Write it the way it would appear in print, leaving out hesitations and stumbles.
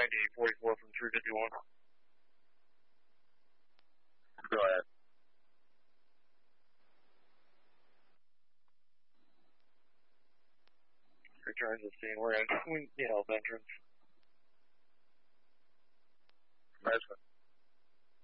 9844 from 351. Go ahead. Return to the scene. We're in the health entrance. Nice one.